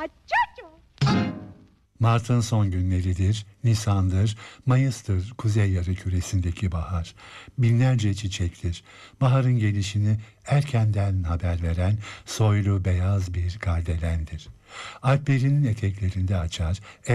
Açaço. Mart'ın son günleridir, Nisan'dır, Mayıs'tır kuzey yarımküresindeki bahar. Binlerce çiçektir. Baharın gelişini erkenden haber veren soylu beyaz bir gardelendir. Alplerin eteklerinde açar,